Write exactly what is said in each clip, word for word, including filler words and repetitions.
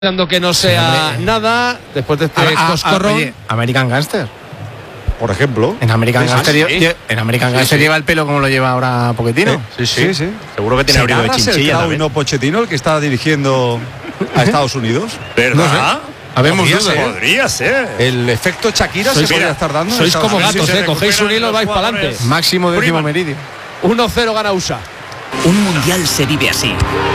Dando que no sea sí, nada después de este a, coscorrón. A, oye, American Gangster, por ejemplo. En American sí, Gangster, sí. Lleva, en American sí, Gangster sí. lleva el pelo como lo lleva ahora Pochettino. Sí, sí, sí. sí. Seguro que tiene abrigo de chinchilla. ¿Y no Pochettino el que está dirigiendo a Estados Unidos? ¿Verdad? No sé. Habemos podría, duda, ser. podría ser. El efecto Shakira sois, se podría mira, estar dando. Sois como gatos, si eh. Cogéis un hilo y vais para adelante. Máximo décimo Freeman. meridio. uno cero gana U S A. Un mundial se vive así.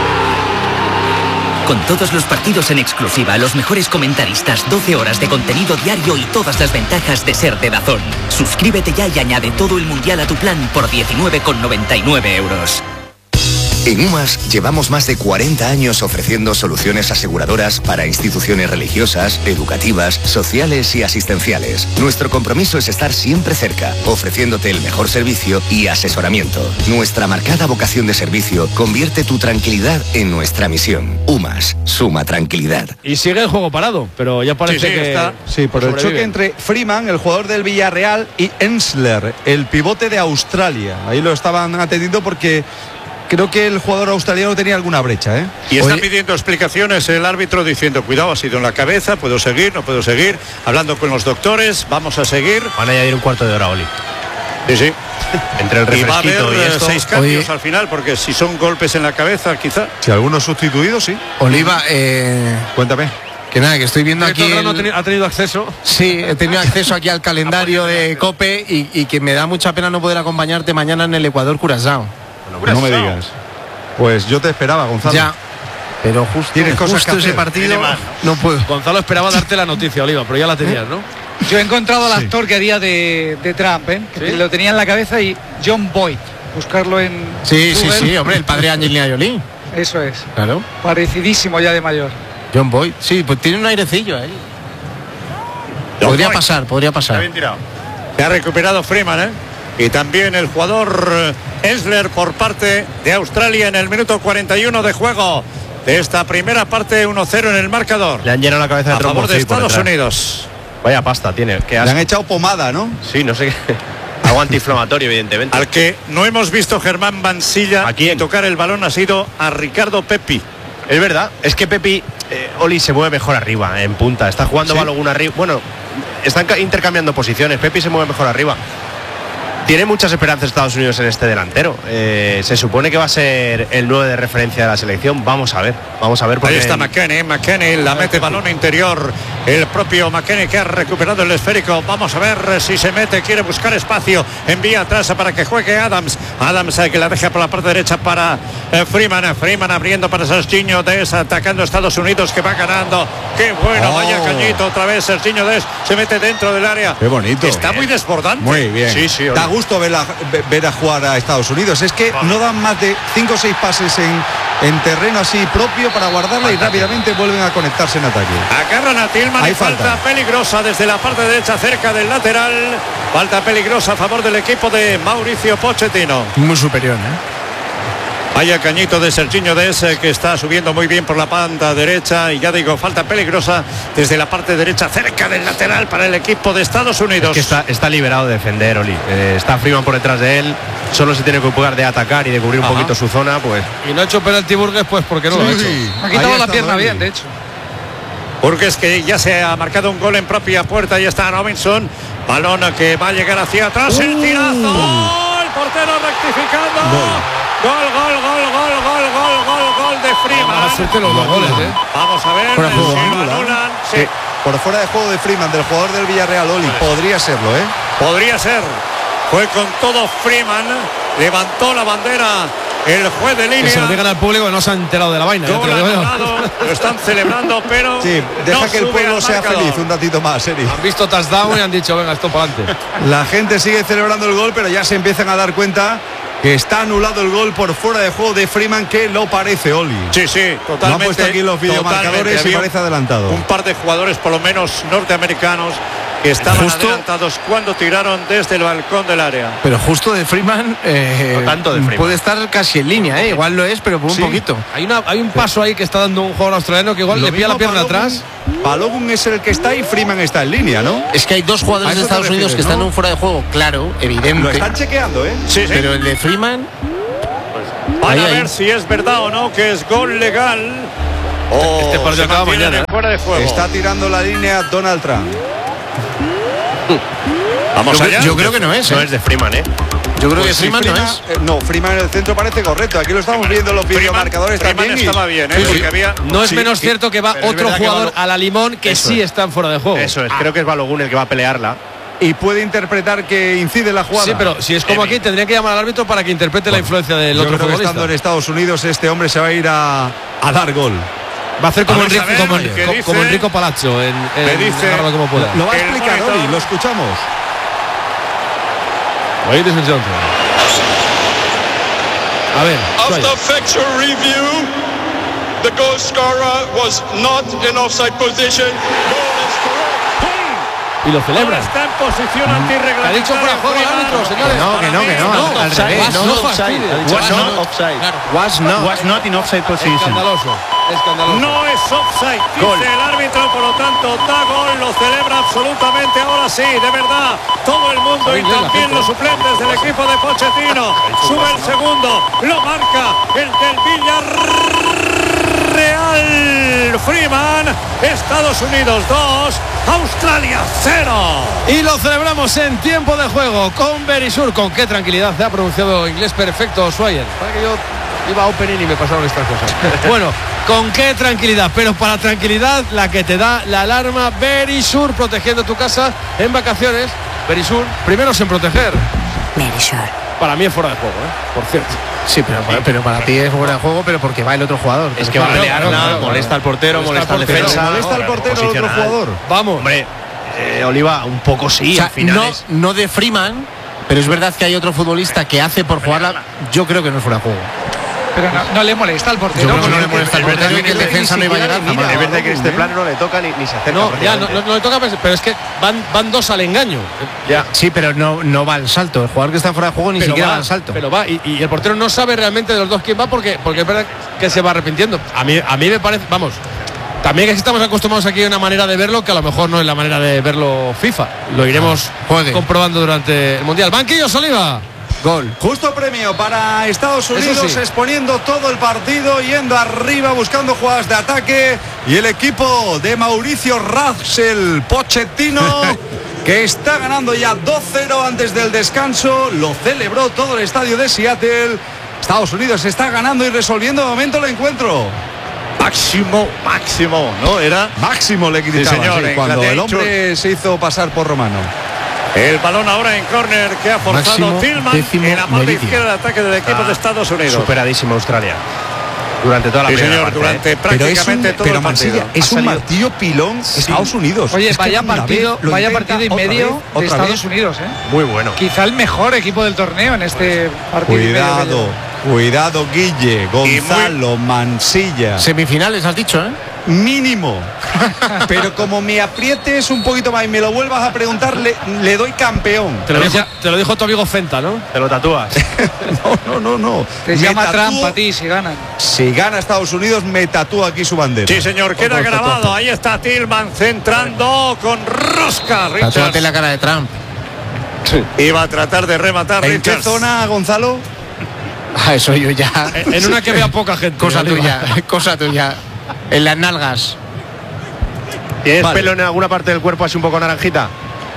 Con todos los partidos en exclusiva, los mejores comentaristas, doce horas de contenido diario y todas las ventajas de ser de DAZN. Suscríbete ya y añade todo el mundial a tu plan por diecinueve con noventa y nueve euros. En UMAS llevamos más de cuarenta años ofreciendo soluciones aseguradoras para instituciones religiosas, educativas, sociales y asistenciales. Nuestro compromiso es estar siempre cerca, ofreciéndote el mejor servicio y asesoramiento. Nuestra marcada vocación de servicio convierte tu tranquilidad en nuestra misión. UMAS, suma tranquilidad. Y sigue el juego parado, pero ya parece sí, sí, que está. Sí, por el choque entre Freeman, el jugador del Villarreal, y Ensler, el pivote de Australia. Ahí lo estaban atendiendo porque creo que el jugador australiano tenía alguna brecha, ¿eh? Y está Oye, pidiendo explicaciones el árbitro diciendo, cuidado, ha sido en la cabeza, puedo seguir, no puedo seguir, hablando con los doctores, vamos a seguir. Van a añadir un cuarto de hora, Oli. Sí, sí. Entre el Y va a haber refresquito y, eh, esto. seis cambios Oye. al final, porque si son golpes en la cabeza, quizá. si algunos sustituidos, sí. Oliva, eh, Cuéntame. que nada, que estoy viendo aquí. el... el... ha, tenido, ha tenido acceso. Sí, he tenido acceso aquí al calendario de COPE y, y que me da mucha pena no poder acompañarte mañana en el Ecuador Curazao. No me digas. Pues yo te esperaba, Gonzalo. Ya. Pero justo, Tienes cosas justo que ese hacer. partido Tiene más, no puedo. Gonzalo esperaba darte la noticia, Oliva, pero ya la tenías, ¿no? Yo he encontrado al Sí. actor que haría de, de Trump, ¿eh? Que ¿Sí? lo tenía en la cabeza, y John Boyd. Buscarlo en Sí, sí, Google. sí, hombre, el padre de Angelina Jolie. Eso es. Claro. Parecidísimo ya de mayor. John Boyd. Sí, pues tiene un airecillo ahí. John Podría Boyd. pasar, podría Está pasar. bien tirado. Se ha recuperado Freeman, ¿eh? Y también el jugador eh, Ensler por parte de Australia en el minuto cuarenta y uno de juego de esta primera parte, uno cero en el marcador. Le han llenado la cabeza de A favor trombón, de sí, por Estados detrás. Unidos. Vaya pasta tiene. Qué Le asco. han echado pomada, ¿no? Sí, no sé qué. Algo antiinflamatorio, evidentemente. Al que no hemos visto Germán Mansilla ¿A quién? tocar el balón ha sido a Ricardo Pepi. Es verdad, es que Pepi, eh, Oli se mueve mejor arriba, en punta. Está jugando ¿Sí? Balogun arriba. Bueno, están ca- intercambiando posiciones. Pepi se mueve mejor arriba. Tiene muchas esperanzas Estados Unidos en este delantero. Eh, se supone que va a ser el nueve de referencia de la selección. Vamos a ver, vamos a ver. Ahí porque está McKennie, McKennie la mete balón interior. El propio McKennie que ha recuperado el esférico. Vamos a ver si se mete, quiere buscar espacio. Envía atrás para que juegue Adams. Adams eh, que la deja por la parte derecha para eh, Freeman. Freeman abriendo para Serginho Dest, atacando a Estados Unidos que va ganando. Qué bueno, Oh. vaya cañito otra vez. Serginho Dest se mete dentro del área. Qué bonito. Está muy desbordante. Muy bien. Sí, sí. Da gusto ver a, ver a jugar a Estados Unidos. Es que no dan más de cinco o seis pases en, en terreno así propio para guardarla y rápidamente vuelven a conectarse en ataque. Agarran a Tillman Hay y falta. falta. peligrosa desde la parte derecha cerca del lateral. Falta peligrosa a favor del equipo de Mauricio Pochettino. Muy superior, ¿eh? Vaya cañito de Serginho Dest eh, que está subiendo muy bien por la banda derecha y ya digo, falta peligrosa desde la parte derecha cerca del lateral para el equipo de Estados Unidos. Es que está, está liberado de defender, Oli. Eh, está Freeman por detrás de él. Solo se tiene que ocupar de atacar y de cubrir un Ajá. poquito su zona, pues. Y no ha hecho penalti Burgues, pues porque no lo ha hecho. Ha quitado Ahí la está pierna Dolly. bien, de hecho. Porque es que ya se ha marcado un gol en propia puerta. Y está Robinson. Balón que va a llegar hacia atrás. El tirazo. El portero rectificando. Gol, gol, gol, gol, gol, gol, gol, gol de Freeman. Mala suerte los dos goles, ¿eh? Vamos a ver Fuera de juego, si lo ¿no? anulan. Sí, Sí. Por fuera de juego de Freeman, del jugador del Villarreal, Oli. Podría serlo, ¿eh? podría ser. Fue con todo Freeman. Levantó la bandera el juez de Que se lo línea. digan al público que no se ha enterado de la vaina. ya Gol te lo digo yo. anulado. Lo están celebrando, pero Sí, deja no que el sube pueblo al sea marcador. feliz un ratito más, Eri. Han visto touchdown y han dicho, venga, esto para adelante. La gente sigue celebrando el gol, pero ya se empiezan a dar cuenta que está anulado el gol por fuera de juego de Freeman, que lo parece, Oli. Sí, sí, Lo han totalmente. puesto aquí los videomarcadores totalmente. y Había parece adelantado. Un par de jugadores, por lo menos norteamericanos, que estaban Justo- adelantados cuando tiraron desde el balcón del área. Pero justo de Freeman, eh, No tanto de Freeman. puede estar casi en línea, ¿eh? Igual lo es, pero por un Sí. poquito. Hay, una, hay un paso ahí que está dando un jugador australiano que igual Lo le pilla mismo la pierna Balogun- atrás. Balogun es el que está y Freeman está en línea, ¿no? Es que hay dos A jugadores eso de te Estados Unidos que refieres, están ¿no? en un fuera de juego, claro, evidente. Lo están chequeando, ¿eh? Sí, sí. Pero el de Freeman, Van ahí, a ahí. ver si es verdad o no que es gol legal. Oh, Este partido se acaba mantiene mañana, en ¿eh? fuera de juego. Está tirando la línea Donald Trump. Vamos Yo, allá. yo creo que no es. No ¿eh? es de Freeman, ¿eh? Yo creo Pues que sí, Freeman no Freeman, es. eh, no, Freeman en el centro parece correcto. Aquí lo estamos viendo en los Freeman- videomarcadores Freeman también. y- estaba bien, ¿eh? Sí, sí. Porque había... No es Sí, menos sí. cierto que va Pero es otro verdad que jugador va- a la Limón que Eso sí es. están fuera de juego. Eso es, creo que es Balogun el que va a pelearla. Y puede interpretar que incide en la jugada. Sí, pero si es como aquí, tendría que llamar al árbitro para que interprete la influencia del Yo otro creo que futbolista. estando en Estados Unidos este hombre se va a ir a, a dar gol. Va a hacer como, Vamos a Enrico, ver como, qué co- dice. como Enrico Palazzo en, en Me dice- agárralo como pueda. Lo va a El explicar monitor. hoy, lo escuchamos. Ladies and gentlemen. A ver, After Suárez. fixture review, the goal scorer was not in offside position. Goal is correct. Y lo Ahora celebra. está en posición antirreglamentaria. ¿Ha dicho fuera de juego el Freeman. árbitro, señores? No, que no, que no, No, al offside, revés. was No, not offside. Was No, not offside. Was not. Was not in offside position. Escandaloso. Escandaloso. No es offside, dice Gol. el árbitro, por lo tanto da gol, lo celebra absolutamente ahora sí, de verdad, todo el mundo y Muy bien la también gente. los suplentes del equipo de Pochettino. Sube el segundo, lo marca el del Villarreal. Freeman, Estados Unidos dos, Australia cero. Y lo celebramos en tiempo de juego con Berisur. Con qué tranquilidad se ha pronunciado inglés perfecto Swyer. Para que yo iba a opening y me pasaron estas cosas. Bueno, con qué tranquilidad. Pero para tranquilidad, la que te da la alarma Berisur, protegiendo tu casa en vacaciones. Berisur, primeros en proteger. Berisur. Para mí es fuera de juego, ¿eh? Por cierto. Sí, pero, pero para ti es fuera de juego, pero porque va el otro jugador. Es que va a Claro, pelearla, claro, claro. molesta al portero, molesta al portero, defensa. ¿Molesta al portero el otro Posicional. jugador? Vamos. Hombre, eh, Oliva, un poco sí, O sea, al final no, es- no de Freeman, pero es verdad que hay otro futbolista que hace por jugarla. Yo creo que no es fuera de juego. Pero no, no le molesta al portero. Yo creo que no porque- le molesta al es verdad portero y que el que defensa no iba a llegar mira, jamás. Es verdad que en este ¿eh? plano no le toca ni, ni se acerca. No, ya, no, prácticamente. no, no le toca, pero es que van, van dos al engaño. Ya. Sí, pero no, no va al salto. El jugador que está fuera de juego ni Pero siquiera va, va al salto. Pero va, y, y el portero no sabe realmente de los dos quién va porque, porque es verdad que se va arrepintiendo. A mí, a mí me parece, vamos, también que estamos acostumbrados aquí a una manera de verlo que a lo mejor no es la manera de verlo FIFA. Lo iremos juegue. comprobando durante el Mundial. Banquillos, Oliva. Gol. Justo premio para Estados Unidos, sí. exponiendo todo el partido, yendo arriba, buscando jugadas de ataque. Y el equipo de Mauricio Russell Pochettino, que está ganando ya dos cero antes del descanso, lo celebró todo el estadio de Seattle. Estados Unidos está ganando y resolviendo de momento el encuentro. Máximo, máximo, ¿no? Era Máximo le gritaban, señor, sí, en cuando el Gladiator. hombre se hizo pasar por romano. el balón ahora en córner que ha forzado Máximo Tillman décimo en la parte meridio. izquierda de ataque del equipo de Estados Unidos. Superadísimo Australia. Durante toda la Sí, primera señor, parte, durante ¿eh? prácticamente todo pero el partido. Mansilla, es Ha un salido- martillo pilón Estados Unidos. Oye, Es que vaya una vez partido, lo vaya intenta, partido y otra medio vez, de otra Estados vez. Unidos, ¿eh? Muy bueno. Quizá el mejor equipo del torneo en este partido. y medio que Cuidado, lleva. cuidado Guille, Gonzalo, Mansilla. Semifinales has dicho, ¿eh? Mínimo. Pero como me aprietes un poquito más y me lo vuelvas a preguntar, le, le doy campeón. Te lo, dijo, te lo dijo tu amigo Fenta, ¿no? Te lo tatúas. No, no, no, no. Te Me llama tatúo- trampa a ti si ganan. Si gana Estados Unidos, me tatúa aquí su bandera. Sí, señor, queda grabado. Ahí está Tillman centrando con rosca. Tatúate Richards la cara de Trump. iba a tratar de rematar. ¿En qué Richards. zona, Gonzalo? Ah, eso yo ya. En una que vea poca gente. Cosa Oliva. tuya, cosa tuya. En las nalgas. ¿Tienes Vale. pelo en alguna parte del cuerpo así un poco naranjita?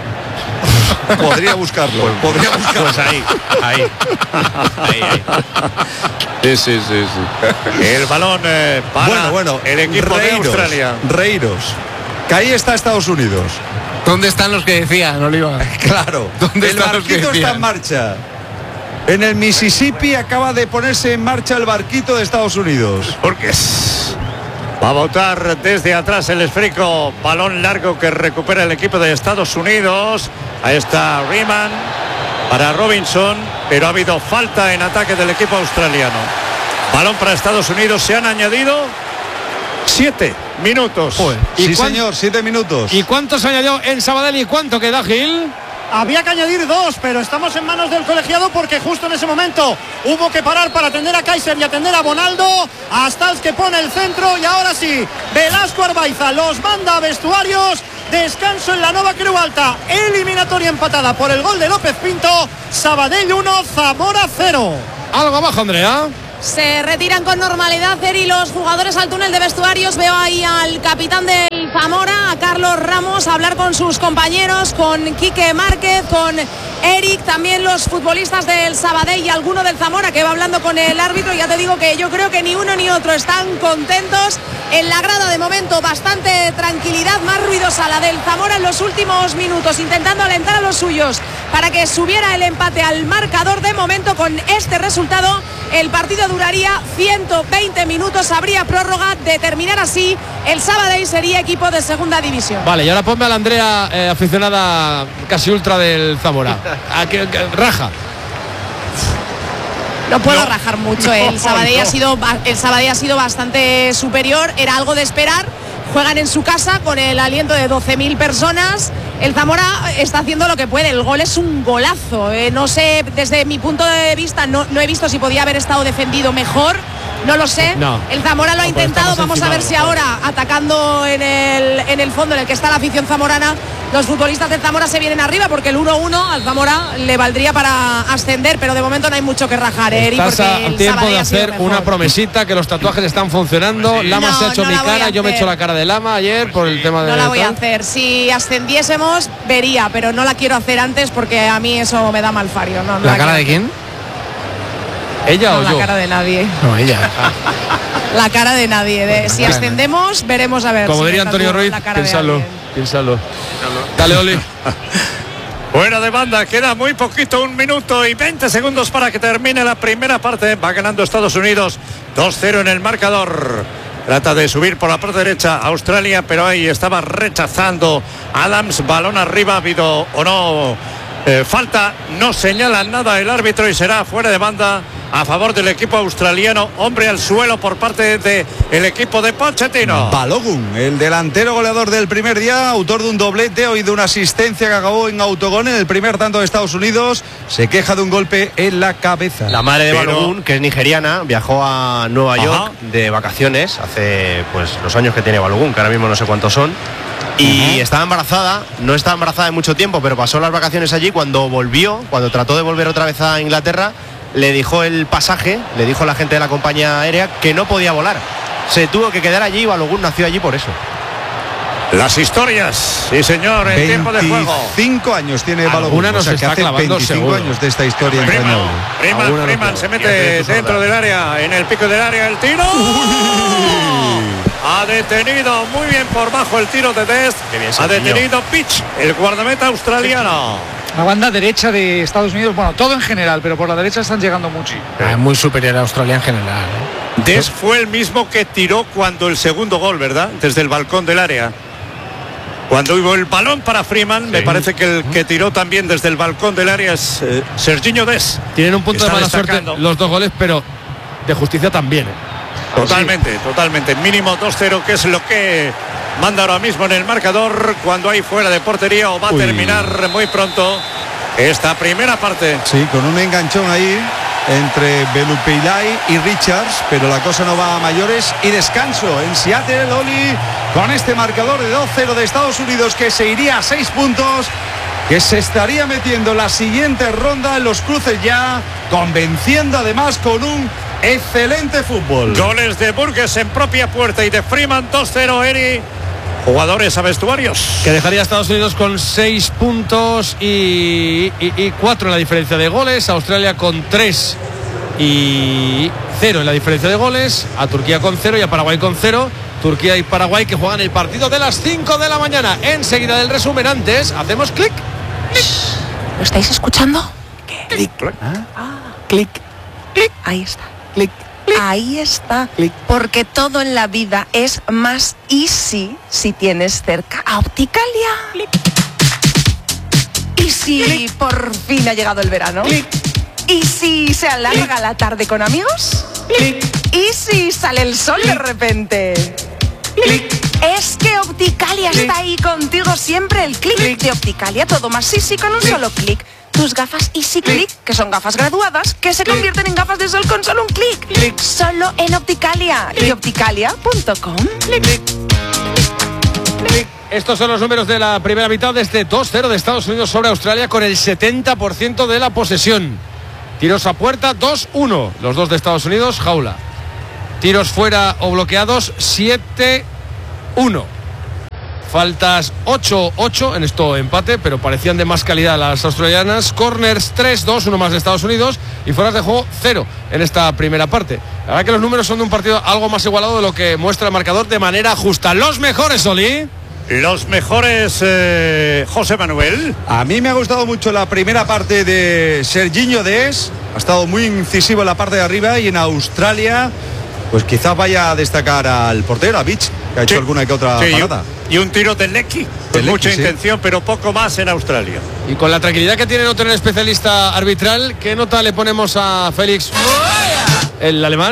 Podría buscarlo. Podría buscarlo. Pues ahí, ahí. Ahí, ahí. Sí, sí, sí, sí. El balón eh, para Bueno, bueno. el equipo de Reiros, Australia. Reiros. Que ahí está Estados Unidos. ¿Dónde están los que decían, Oliva? Claro. ¿Dónde el están los que barquito está decían? en marcha. En el Mississippi acaba de ponerse en marcha el barquito de Estados Unidos. Porque es- va a botar desde atrás el esférico, balón largo que recupera el equipo de Estados Unidos. Ahí está Riemann para Robinson, pero ha habido falta en ataque del equipo australiano. Balón para Estados Unidos, se han añadido siete minutos. ¿Y Sí, cuán- señor, siete minutos. ¿Y cuánto se añadió en Sabadell y cuánto queda, Gil? Había que añadir dos, pero estamos en manos del colegiado porque justo en ese momento hubo que parar para atender a Kaiser y atender a Bonaldo. Hasta el que pone el centro y ahora sí, Velasco Arbaiza los manda a vestuarios. Descanso en la Nova Creu Alta. Eliminatoria empatada por el gol de López Pinto. Sabadell uno, Zamora cero. Algo abajo, Andrea. Se retiran con normalidad, Eri, los jugadores al túnel de vestuarios. Veo ahí al capitán del Zamora, a Carlos Ramos, a hablar con sus compañeros, con Quique Márquez, con Eric, también los futbolistas del Sabadell y alguno del Zamora que va hablando con el árbitro. Ya te digo que yo creo que ni uno ni otro están contentos. En la grada de momento bastante tranquilidad, más ruidosa la del Zamora en los últimos minutos, intentando alentar a los suyos para que subiera el empate al marcador. De momento, con este resultado, el partido duraría ciento veinte minutos, habría prórroga. De terminar así, el Sabadell sería equipo de segunda división. Vale, y ahora ponme a la Andrea, eh, aficionada casi ultra del Zamora. A que, que, raja. No puedo no. rajar mucho. El Sabadell no. ha sido el Sabadell ha sido bastante superior. Era algo de esperar. Juegan en su casa con el aliento de doce mil personas. El Zamora está haciendo lo que puede. El gol es un golazo. Eh, no sé, desde mi punto de vista, no, no he visto si podía haber estado defendido mejor. No lo sé. No. El Zamora lo ha no, intentado. Vamos a ver si ahora, atacando en el, en el fondo en el que está la afición zamorana, los futbolistas del Zamora se vienen arriba, porque el uno uno al Zamora le valdría para ascender, pero de momento no hay mucho que rajar, Eri. Estás a el tiempo de hacer una promesita, que los tatuajes están funcionando. Lama no, se ha hecho no mi cara, yo me he hecho la cara de Lama ayer por el tema de... No la voy a hacer. Si ascendiésemos, vería, pero no la quiero hacer antes porque a mí eso me da malfario. No, no ¿La, la cara de quién? ¿Ella no, o la yo? La cara de nadie. No, ella. La cara de nadie. De, bueno, si bueno. ascendemos, veremos a ver. Como si diría Antonio Ruiz, piénsalo, piénsalo. Dale, Oli. Fuera de banda, queda muy poquito, un minuto y veinte segundos para que termine la primera parte. Va ganando Estados Unidos dos cero en el marcador. Trata de subir por la parte derecha Australia, pero ahí estaba rechazando Adams. Balón arriba, ha habido o no eh, falta, no señala nada el árbitro y será fuera de banda a favor del equipo australiano. Hombre al suelo por parte del equipo de Pochettino. Balogun, el delantero goleador del primer día, autor de un doblete hoy, de una asistencia que acabó en autogol en el primer tanto de Estados Unidos, se queja de un golpe en la cabeza. La madre de Pero... Balogun, que es nigeriana, viajó a Nueva York Ajá. de vacaciones hace pues los años que tiene Balogun, que ahora mismo no sé cuántos son. Y uh-huh. estaba embarazada, no estaba embarazada de mucho tiempo, pero pasó las vacaciones allí. Cuando volvió, cuando trató de volver otra vez a Inglaterra, le dijo el pasaje, le dijo la gente de la compañía aérea que no podía volar. Se tuvo que quedar allí y Balogun nació allí por eso. Las historias, sí señor, en tiempo de juego. veinticinco años tiene Balogun. Una nos o sea, está que hace veinticinco seguro. años de esta historia. Freeman, Freeman, Freeman se mete dentro del área, en el pico del área, el tiro. Ha detenido muy bien por bajo el tiro de Dest. Ha detenido Pitch, el guardameta australiano. La banda derecha de Estados Unidos, bueno, todo en general, pero por la derecha están llegando mucho. Es muy superior a Australia en general, ¿eh? Dest fue el mismo que tiró cuando el segundo gol, ¿verdad? Desde el balcón del área. Cuando hubo el balón para Freeman, sí. me parece que el que tiró también desde el balcón del área es eh, Serginho Dest. Tienen un punto de mala suerte los dos goles, pero de justicia también, ¿eh? Totalmente, sí. totalmente. Mínimo dos cero, que es lo que manda ahora mismo en el marcador cuando hay fuera de portería, o va Uy. a terminar muy pronto esta primera parte. Sí, con un enganchón ahí entre Belupeilai y Richards, pero la cosa no va a mayores. Y descanso en Seattle, Oli, con este marcador de dos cero de Estados Unidos, que se iría a seis puntos, que se estaría metiendo en la siguiente ronda en los cruces ya, convenciendo además con un excelente fútbol. Goles de Burgess en propia puerta y de Freeman. Dos cero, Eri. Jugadores a vestuarios. Que dejaría a Estados Unidos con seis puntos y, y, y cuatro en la diferencia de goles. A Australia con tres y cero en la diferencia de goles. A Turquía con cero y a Paraguay con cero. Turquía y Paraguay que juegan el partido de las cinco de la mañana. Enseguida del resumen, antes hacemos clic. ¿Lo estáis escuchando? ¿Qué? Clic. ¿Ah? Ah. Clic. Clic. Ahí está. Clic. Ahí está, Click. Porque todo en la vida es más easy si tienes cerca a Opticalia. Click. Y si Click. por fin ha llegado el verano. Click. Y si se alarga Click. la tarde con amigos. Click. Y si sale el sol Click. de repente. Click. Es que Opticalia Click. está ahí contigo siempre. El Click, Click. de Opticalia, todo más easy con un Click. solo clic. Tus gafas Easy Click, que son gafas graduadas, que se convierten en gafas de sol con solo un clic. Click. Solo en Opticalia y opticalia punto com. Estos son los números de la primera mitad de este dos cero de Estados Unidos sobre Australia, con el setenta por ciento de la posesión. Tiros a puerta, dos uno. Los dos de Estados Unidos, jaula. Tiros fuera o bloqueados, siete uno. Faltas ocho ocho, en esto empate, pero parecían de más calidad las australianas. Corners tres dos, uno más de Estados Unidos. Y fueras de juego cero en esta primera parte. La verdad que los números son de un partido algo más igualado de lo que muestra el marcador de manera justa. Los mejores, Oli. Los mejores, eh, José Manuel. A mí me ha gustado mucho la primera parte de Serginho Dest. Ha estado muy incisivo en la parte de arriba, y en Australia pues quizás vaya a destacar al portero, a Beach, que ha hecho sí. alguna que otra sí, parada. Y un tiro de Lecky, con mucha sí. intención, pero poco más en Australia. Y con la tranquilidad que tiene no tener especialista arbitral, ¿qué nota le ponemos a Félix? ¿El alemán?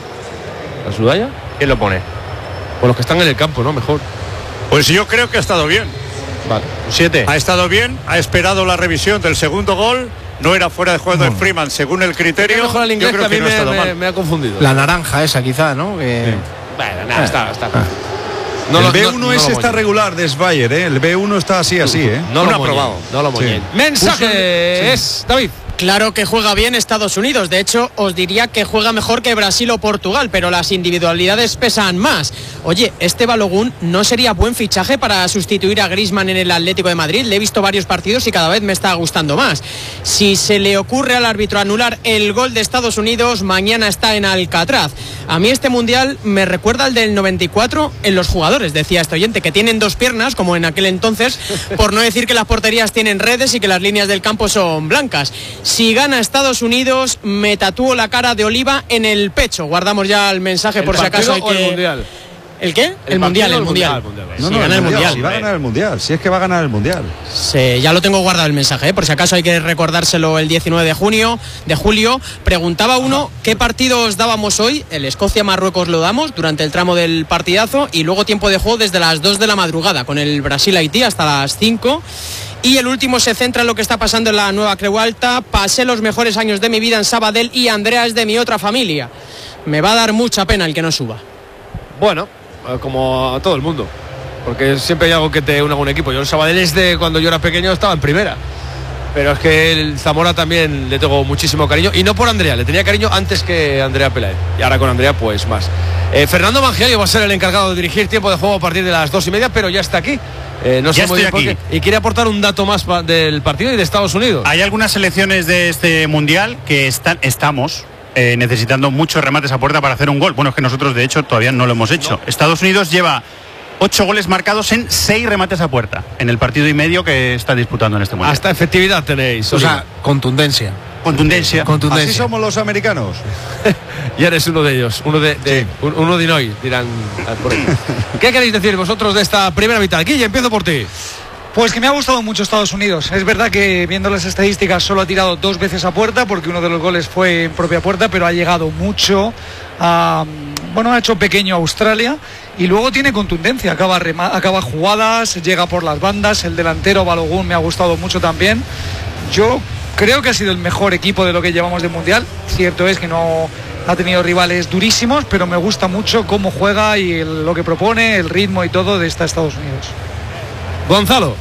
¿La Sudaya? ¿Quién lo pone? Pues los que están en el campo, ¿no? Mejor. Pues yo creo que ha estado bien. Vale. Siete. Ha estado bien, ha esperado la revisión del segundo gol. No era fuera de juego no. de Freeman, según el criterio. Mejor el inglés, yo creo que a mí que no me, ha me, me ha confundido. La naranja esa, quizá, ¿no? Que... Sí. Bueno, nada, ah. está, está. Ah. No, el B uno no, ese no está regular de Sveyer, ¿eh? El B uno está así, así, ¿eh? No, no lo ha probado. No lo sí. Mensaje es, sí. David. Claro que juega bien Estados Unidos, de hecho os diría que juega mejor que Brasil o Portugal, pero las individualidades pesan más. Oye, este Balogun no sería buen fichaje para sustituir a Griezmann en el Atlético de Madrid. Le he visto varios partidos y cada vez me está gustando más. Si se le ocurre al árbitro anular el gol de Estados Unidos, mañana está en Alcatraz. A mí este mundial me recuerda al del noventa y cuatro en los jugadores, decía este oyente, que tienen dos piernas, como en aquel entonces, por no decir que las porterías tienen redes y que las líneas del campo son blancas. Si gana Estados Unidos, me tatúo la cara de Oliva en el pecho. Guardamos ya el mensaje por si acaso hay que... el mundial? ¿El qué? El, el mundial, el mundial. mundial. No, no, si gana el mundial. Si va a ganar el mundial, si es que va a ganar el mundial. Sí, ya lo tengo guardado el mensaje, ¿eh? Por si acaso hay que recordárselo el diecinueve de junio, de julio. Preguntaba uno qué partidos dábamos hoy. El Escocia-Marruecos lo damos durante el tramo del partidazo y luego tiempo de juego desde las dos de la madrugada con el Brasil-Haití hasta las cinco. Y el último se centra en lo que está pasando en la Nueva Creu Alta. Pasé los mejores años de mi vida en Sabadell y Andrea es de mi otra familia. Me va a dar mucha pena el que no suba. Bueno, como a todo el mundo, porque siempre hay algo que te una con un equipo. Yo el Sabadell es de cuando yo era pequeño, estaba en primera, pero es que el Zamora también le tengo muchísimo cariño, y no por Andrea, le tenía cariño antes que Andrea Peláez, y ahora con Andrea pues más. eh, Fernando Mangiello va a ser el encargado de dirigir tiempo de juego a partir de las dos y media, pero ya está aquí. Eh, no sé muy bien por qué. Y quiere aportar un dato más pa- del partido y de Estados Unidos. Hay algunas selecciones de este mundial que están, estamos eh, necesitando muchos remates a puerta para hacer un gol. Bueno, es que nosotros de hecho todavía no lo hemos hecho. No. Estados Unidos lleva ocho goles marcados en seis remates a puerta en el partido y medio que está disputando en este mundial. Hasta efectividad tenéis. O sea, contundencia. Contundencia. Contundencia. Así somos los americanos. Y eres uno de ellos, uno de, de sí. un, uno de Inoi, dirán por ahí. ¿Qué queréis decir vosotros de esta primera mitad? Guille, empiezo por ti. Pues que me ha gustado mucho Estados Unidos. Es verdad que viendo las estadísticas solo ha tirado dos veces a puerta, porque uno de los goles fue en propia puerta, pero ha llegado mucho. A, bueno, ha hecho pequeño a Australia y luego tiene contundencia, acaba, rema, acaba jugadas, llega por las bandas. El delantero Balogun me ha gustado mucho también. Yo creo que ha sido el mejor equipo de lo que llevamos de mundial. Cierto es que no ha tenido rivales durísimos, pero me gusta mucho cómo juega y el, lo que propone, el ritmo y todo de esta Estados Unidos. Gonzalo.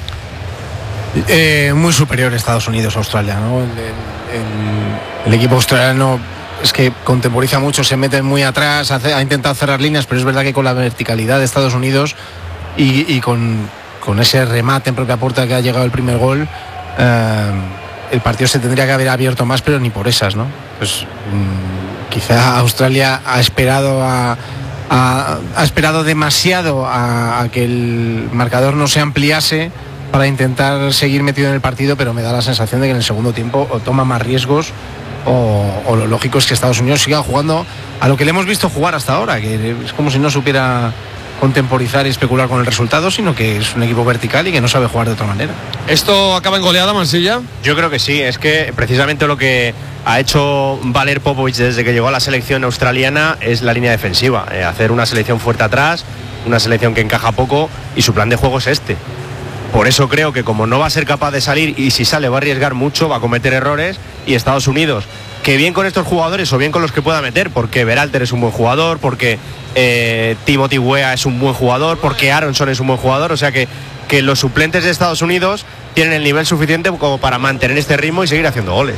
Eh, muy superior Estados Unidos a Australia, ¿no? El, el, el equipo australiano es que contemporiza mucho, se mete muy atrás, hace, ha intentado cerrar líneas, pero es verdad que con la verticalidad de Estados Unidos y, y con, con ese remate en propia puerta que ha llegado el primer gol, eh, el partido se tendría que haber abierto más, pero ni por esas, ¿no? Pues mmm, quizá Australia ha esperado a Ha, ha esperado demasiado a, a que el marcador no se ampliase para intentar seguir metido en el partido, pero me da la sensación de que en el segundo tiempo o toma más riesgos o, o lo lógico es que Estados Unidos siga jugando a lo que le hemos visto jugar hasta ahora, que es como si no supiera contemporizar y especular con el resultado, sino que es un equipo vertical y que no sabe jugar de otra manera. ¿Esto acaba en goleada, Mansilla? Yo creo que sí, es que precisamente lo que ha hecho valer Popovich desde que llegó a la selección australiana es la línea defensiva, eh, hacer una selección fuerte atrás, una selección que encaja poco, y su plan de juego es este. Por eso creo que como no va a ser capaz de salir, y si sale va a arriesgar mucho, va a cometer errores, y Estados Unidos, que bien con estos jugadores o bien con los que pueda meter, porque Berhalter es un buen jugador, porque eh, Timothy Weah es un buen jugador, porque Aronson es un buen jugador, o sea que, que los suplentes de Estados Unidos tienen el nivel suficiente como para mantener este ritmo y seguir haciendo goles.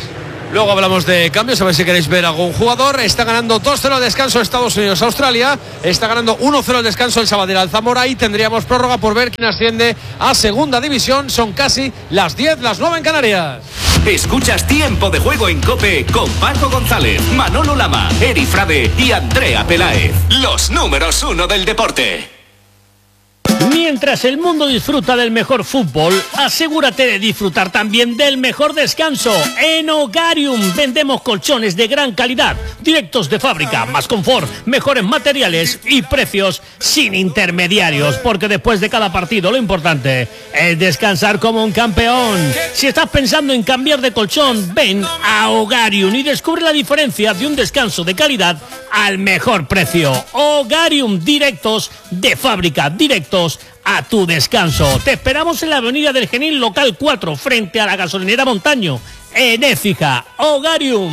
Luego hablamos de cambios, a ver si queréis ver algún jugador. Está ganando dos cero al descanso Estados Unidos-Australia. Está ganando uno cero al descanso el Sabadell al Zamora. Y tendríamos prórroga por ver quién asciende a segunda división. Son casi las diez, las nueve en Canarias. Escuchas Tiempo de Juego en COPE con Paco González, Manolo Lama, Eri Frade y Andrea Peláez. Los números uno del deporte. Mientras el mundo disfruta del mejor fútbol, asegúrate de disfrutar también del mejor descanso. En Hogarium vendemos colchones de gran calidad, directos de fábrica, más confort, mejores materiales y precios sin intermediarios, porque después de cada partido lo importante es descansar como un campeón. Si estás pensando en cambiar de colchón, ven a Hogarium y descubre la diferencia de un descanso de calidad al mejor precio. Hogarium, directos de fábrica, directos a tu descanso. Te esperamos en la avenida del Genil, local cuatro, frente a la gasolinera Montaño, en Écija. Hogarium.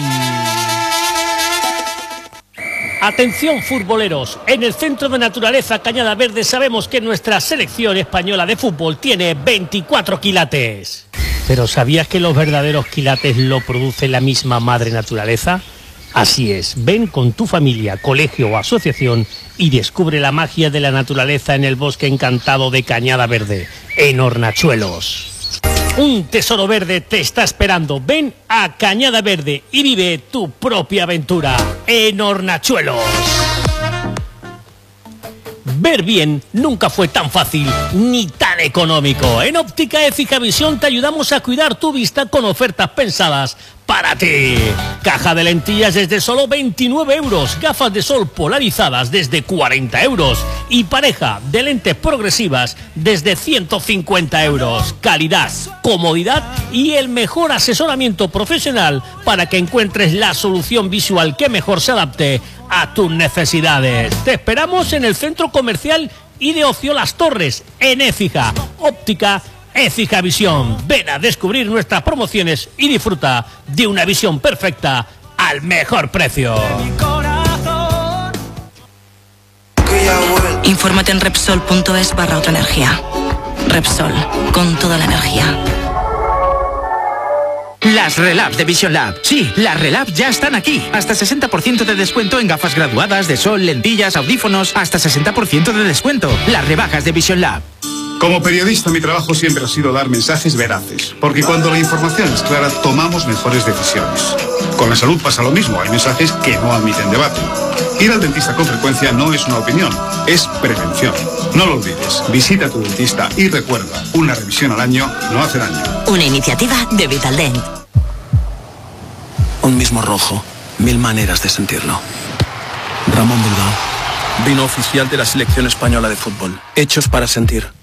Atención futboleros, en el Centro de Naturaleza Cañada Verde sabemos que nuestra selección española de fútbol tiene veinticuatro quilates. ¿Pero sabías que los verdaderos quilates lo produce la misma madre naturaleza? Así es, ven con tu familia, colegio o asociación y descubre la magia de la naturaleza en el bosque encantado de Cañada Verde, en Hornachuelos. Un tesoro verde te está esperando. Ven a Cañada Verde y vive tu propia aventura en Hornachuelos. Ver bien nunca fue tan fácil ni tan económico. En Óptica Écija Visión te ayudamos a cuidar tu vista con ofertas pensadas para ti. Caja de lentillas desde solo veintinueve euros, gafas de sol polarizadas desde cuarenta euros y pareja de lentes progresivas desde ciento cincuenta euros. Calidad, comodidad y el mejor asesoramiento profesional para que encuentres la solución visual que mejor se adapte a tus necesidades. Te esperamos en el Centro Comercial y de Ocio Las Torres, en Écija. Óptica Écija Visión. Ven a descubrir nuestras promociones y disfruta de una visión perfecta al mejor precio. Infórmate en Repsol.es barra otra energía. Repsol, con toda la energía. Las Relabs de Vision Lab. Sí, las Relabs ya están aquí. Hasta sesenta por ciento de descuento en gafas graduadas, de sol, lentillas, audífonos. Hasta sesenta por ciento de descuento. Las rebajas de Vision Lab. Como periodista, mi trabajo siempre ha sido dar mensajes veraces, porque cuando la información es clara, tomamos mejores decisiones. Con la salud pasa lo mismo, hay mensajes que no admiten debate. Ir al dentista con frecuencia no es una opinión, es prevención. No lo olvides, visita a tu dentista y recuerda, una revisión al año no hace daño. Una iniciativa de Vitaldent. Un mismo rojo, mil maneras de sentirlo. Ramón Bilbao, vino oficial de la selección española de fútbol, hechos para sentir.